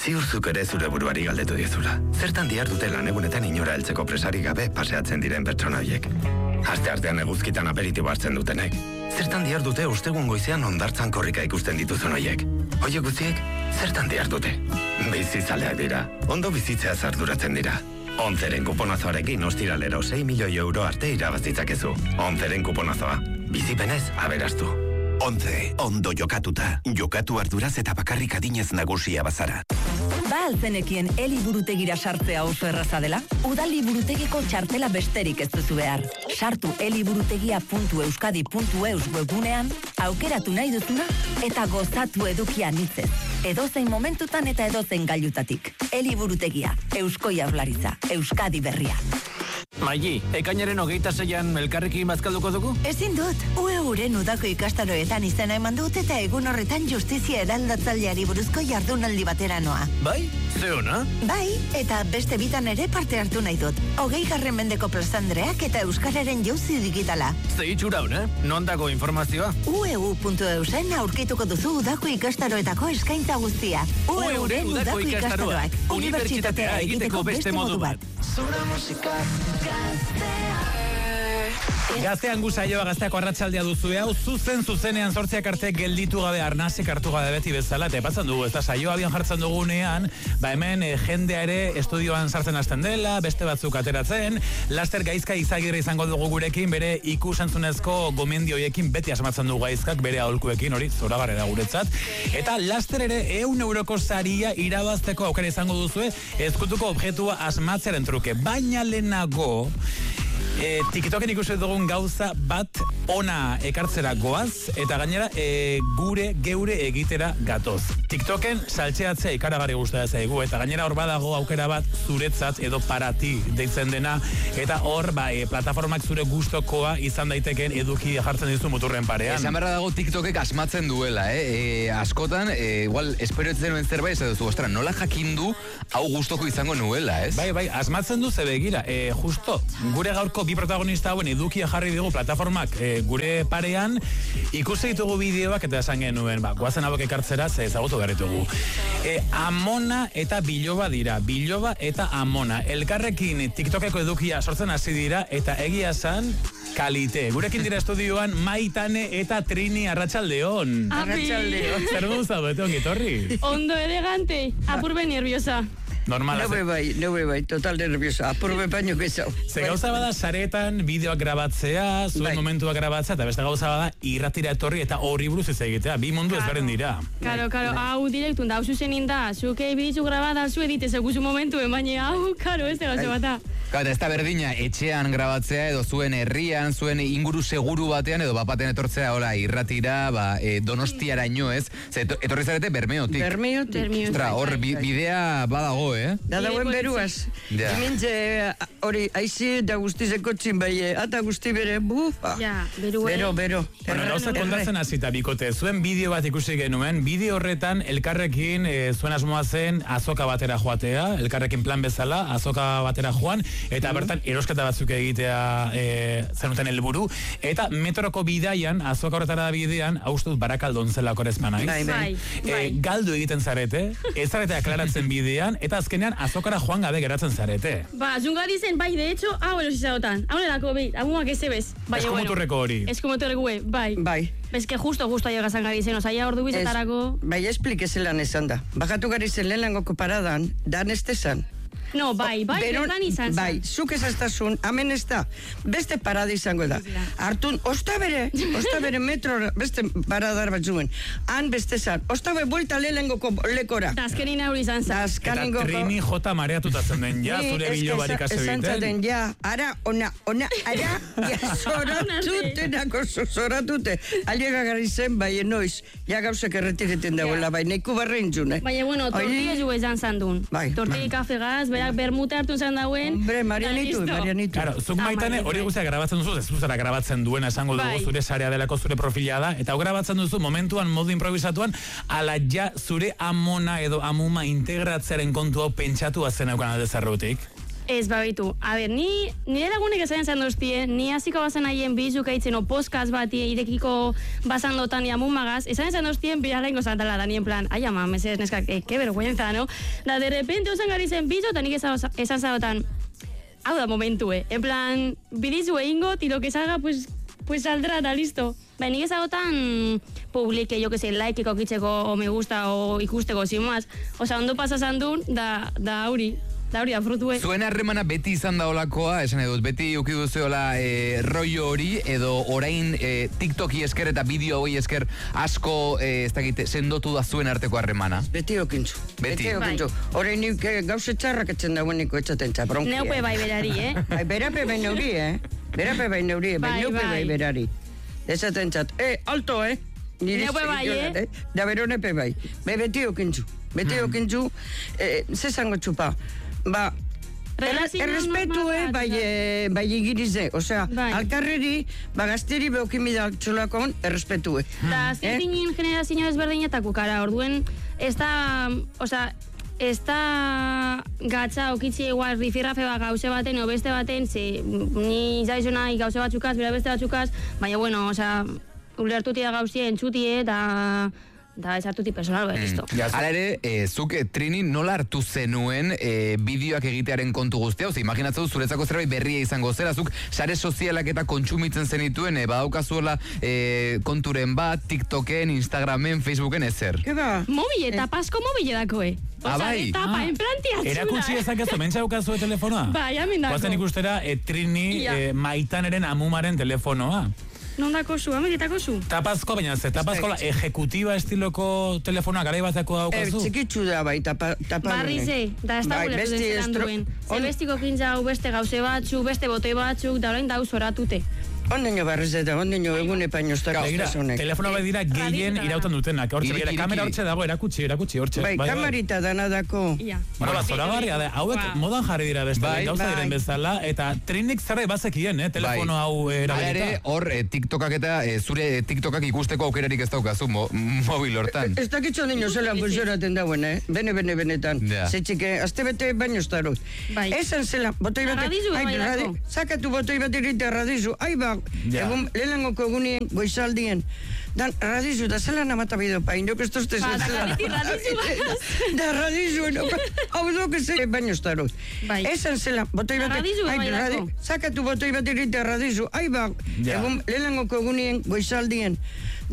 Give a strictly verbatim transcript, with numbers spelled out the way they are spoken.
Ziurzuk ere zure buruari galdetu diezula. Zertan dihardute lan egunetan inora heltzeko presarik gabe paseatzen diren pertsona horiek. Aste artean eguzkitan aperitibo hartzen dutenek. Zertan dihardute ostegun goizean hondartzan korrika ikusten dituzun horiek. Horiek guztiek, zertan dihardute? Bizizaleak dira, ondo bizitzea arduratzen dira. Onzeren kuponazoarekin ostiralero sei milioi euro arte irabazitzakezu. Onzeren kuponazoa, bizipenez aberastu. Onze, ondo jokatuta. Jokatu arduraz eta bakarrik adinez nagusia bazara. Ba alzenekien eliburutegira sartzea oso erraza dela? Udal liburutegiko txartela besterik ez duzu behar. Sartu eliburutegia puntu euskadi puntu eus webgunean, aukeratu nahi duzuna eta gozatu edukia nitzez. Edozein momentutan eta edozein gailutatik. Eliburutegia, Eusko Jaurlaritza, Euskadi berria. Maili, ekainaren hogeita zeian elkarrekin bazkalduko dugu? Ezin dut, U E uren udako ikastaroetan izena eman dut eta egun horretan justizia eraldatzaileari buruzko jardunaldi batera noa. Bai? Ze ona? Bai, eta beste bitan ere parte hartu nahi dut. Hogei garren mendeko plazandreak eta euskararen jauzi digitala. Ze itxura hona, non dago informazioa? U E U puntu eusen aurkituko duzu udako ikastaroetako eskaintza guztia. U E uren udako ikastaroak, unibertsitatea egiteko beste modu bat. Zure musika Gaztean guzaioa gazteako arratsaldea duzu hau, zuzen zuzenean zortziak arte gelditu gabe arnazik hartu gabe beti bezala, eta pasan dugu, ez da saioa abian jartzen dugunean, ba hemen e, jendea ere estudioan sartzen hasten dela, beste batzuk ateratzen, laster Gaizka Izagirre izango dugu gurekin, bere ikusentzunezko gomendioiekin beti asmatzen dugu Gaizkak, bere aholkuekin, hori zoragarri da guretzat, eta laster ere eun euroko saria irabazteko aukera izango duzue, ezkutuko objektua asmatzeren truke, baina lehenago, E, TikToken ikusi dugun gauza bat ona ekartzera goaz eta gainera e, gure geure egitera gatoz. TikToken saltzeatzea ikaragarri gustatzen zaigu eta gainera hor badago aukera bat zuretzat edo parati deitzen dena eta hor ba, e, plataformak zure gustokoa izan daiteken eduki jartzen dizu muturren parean. Esan berra dago TikTokek asmatzen duela, eh? E, askotan, e, igual espero ez denuen zerbait, ez duzu, ostra, nola jakindu hau gustoko izango nuela, ez? Bai, bai, asmatzen du ze begira, e, justo, gure gaurko bi protagonista hauen edukia jarri digu plataformak e, gure parean, ikusi ditugu bideoak eta esan genuen, ba, goazen hauek ekartzera, ze ezagutu garritugu. E, Amona eta Biloba dira, Biloba eta Amona. Elkarrekin TikTokeko edukia sortzen hasi dira, eta egia esan, kalite. Gurekin dira estudioan Maitane eta Trini Arratsaldeon. Arratsaldeon. Zer gauza bete ongi torri? Ondo elegante, apurbe nerviosa. Normala. No bai, no bai, total nerviosa. Apurbe baino gehiago. Ze gauza bada saretan bideoak grabatzea, zuen bai. Momentuak grabatzea, eta beste gauza bada irratira etorri eta horri buruz ez egitea. Bi mundu ezberdin dira. Karo, karo, hau direktun da, hau zuzenin da, zuke bidizu grabada, zu edite seguzu momentu, baina hau, karo, ez da gauza bata. Eta ez da berdina, etxean grabatzea edo zuen herrian, zuen inguru seguru batean edo bapaten etortzea hola irratira, ba, e, Donostiaraino, ez? Ze etorri zarete Bermeotik. Bermeotik. Ostra, hor bi, bidea badago, eh? Da dagoen beruaz. Ja. Hementze hori aizi da guztizeko txin bai, ata guzti bere, bufa. Ja, beru, Bero, bero. Bueno, gauza kontatzen hasita bikote, zuen bideo bat ikusi genuen, bideo horretan elkarrekin e, zuen asmoa zen azoka batera joatea, elkarrekin plan bezala, azoka batera joan, eta bertan erosketa batzuk egitea e, zenuten helburu, eta metroko bidaian, azoka horretara bidean, haustuz Barakaldon zelako ezman naiz. Bai, bai. E, galdu egiten zarete, ez zarete aklaratzen bidean, eta azkenean azokara joan gabe geratzen zarete. Ba, zungari zen, bai, de hecho, hau erosi hau nerako behi, hau que se bez. Eskomoturreko hori. Eskomoturreko, bai. Bai. Ez que justo, justo aio gazan gari zen, osaia ordu bizatarako. Bai, esplikezelan esan da. Bajatu gari zen lehenangoko paradan, dan estezan. No, bai, bai, Beron, bertan izan zen. Bai, zuk ezaztasun, amen ez da, beste parada izango da. Artun, osta bere, osta bere metro, beste paradar bat zuen. Han beste zan, osta bere buelta lehengoko lekora. Da azkenin aurri izan zen. Eta Trini jota mareatutatzen den, ja, zure Biloba ikase egiten. Esan zaten, ja, ara, ona, ona, ara, ja, zoratute, nako zoratute. Aliega gari zen, bai, enoiz, ja gauzak erretireten dagoela, bai, neku barrein zune. Baina, bueno, tortilla ju izan zandun. Tortilla kafe gaz, berak bermute hartu zan dauen. Hombre, Marianitu, Marianitu. Claro, zuk Maitane hori guztiak grabatzen duzu, ez zuzara grabatzen duena esango dugu, bai. Zure sarea delako zure profila da, eta hau grabatzen duzu momentuan, modu improvisatuan, ala ja zure Amona edo Amuma integratzearen kontu hau pentsatu azen eukan alde zerrutik. Ez, babitu. A ber, ni, nire lagunek esan zan doztie, ni hasiko bazen haien bizuk eitzen o podcast bat irekiko basan dotan amumagaz, esan zan doztien biralengo zantala da, ni en plan, ai ama, mesez, neskak, eh, que vergüenza, no? Da, de repente, osan gari zen bizu, eta nik esan zadotan, hau da momentu, eh? En plan, bidizu egingo, tiro que salga, pues, pues saldrá, da, listo. Ba, nik ezagotan publike, jo que se, likeeko kitzeko, o me gusta, o ikusteko, sin más. Osa, ondo pasasan duen, da, da auri. Da hori da frutue. Zuen harremana beti izan da olakoa, esan edut, beti uki duzuela e, rollo hori, edo orain e, TikToki esker eta bideo hori esker asko, e, ez dakite, sendotu da zuen arteko harremana. Beti okintzu. Beti. Beti okintzu. Horein nik gauze txarrak etzen dagoeniko etzaten txabronki. Neupe bai berari, eh? Bai, berape bai neuri, eh? Berape bai neuri, bai neupe bai berari. Ezaten txat, eh, alto, eh? Neupe bai, eh? Da beronepe bai. Be, beti okintzu. Beti okintzu, eh, zezango txupa. Ba, errespetue bai, e, bai igirize, osea, bai. Alkarreri, ba, gazteri behokimida txolakon, errespetue. Da, zintinin eh? generazio ezberdinetako kara, orduen, ez da, osea, ez da gatza okitzi igual rifirrafe bat gauze baten, o beste baten, ze, ni zaizuna gauze batzukaz, bera beste batzukaz, baina, bueno, osea, ulertutia gauzia entzutie, da... Da, ez hartuti personal, bai, listo. Mm. Hala ere, e, zuk, Trini, nola hartu zenuen e, bideoak egitearen kontu guztia? Oze, imaginatzen du, zuretzako zerbait berria izango zera, zuk sare sozialak eta kontsumitzen zenituen, e, badaukazuela e, konturen bat, TikToken, Instagramen, Facebooken, ezer. Ke ba? Mobile, eta pasko mobile dako, eh? Ah, bai. Etapa, en plantiatzuna. Erakutsi ezakezu, mentxa daukazu telefonoa? Bai, amin dako. Guazen ikustera, e, Trini e, Maitaneren amumaren telefonoa. Non dako zu, ameritako zu? Tapazko, baina ze, tapazko la ejecutiba estiloko telefonoa garai batako daukazu? E, txikitzu da bai, tapa, tapa Barrize, da ez da guletu den zelan duen. Ze bestiko kintza hau beste gauze batzuk, beste botoi batzuk, da orain dauz oratute. Ondeño barrize da, ondeño egune painoztak estazonek. Telefono bai dira gehien irautan dutenak. Hortxe, gira, kamera hortxe dago, erakutsi, erakutsi, hortxe. Bai, kamarita danadako. Bueno, ba, zoragarria da, hauek modan jarri dira beste, gauza diren bezala, eta Trinik zerbait bazekien, eh, telefono hau erabilita. Hala ere, hor, TikTokak eta zure TikTokak ikusteko aukerarik ez daukazu mobil hortan. Ez dakitzo ondeño zelan funtzionaten dauen, eh? Bene, bene, benetan. Zetxike, azte bete baino estarot. Esan zelan, botoi bate, sakatu botoi bat irite radizu, ai ba, egun lehenengoko egunien goizaldien dan radizu da zelan amata bideo pain jo que esto este zelan da radizu hau doke ze baino estarot esan zelan botoi bat sakatu botoi bat irite radizu ai ba egun lehenengoko egunien goizaldien